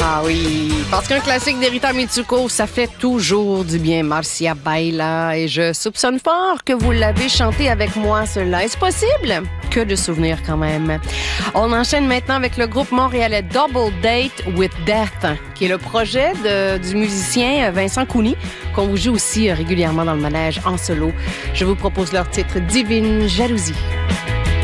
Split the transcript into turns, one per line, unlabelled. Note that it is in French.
Ah oui, parce qu'un classique d'Erita Mitsuko, ça fait toujours du bien, Marcia Baila. Et je soupçonne fort que vous l'avez chanté avec moi, cela. Est-ce possible? Que de souvenirs quand même. On enchaîne maintenant avec le groupe montréalais Double Date with Death, qui est le projet du musicien Vincent Cooney, qu'on vous joue aussi régulièrement dans le manège en solo. Je vous propose leur titre Divine Jalousie.